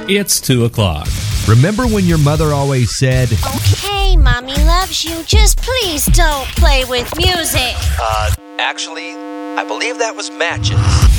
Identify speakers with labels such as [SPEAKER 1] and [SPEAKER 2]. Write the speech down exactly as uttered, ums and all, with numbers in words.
[SPEAKER 1] It's two o'clock.
[SPEAKER 2] Remember when your mother always said,
[SPEAKER 3] "Okay, Mommy loves you, just please don't play with music."
[SPEAKER 4] Uh, actually, I believe that was matches.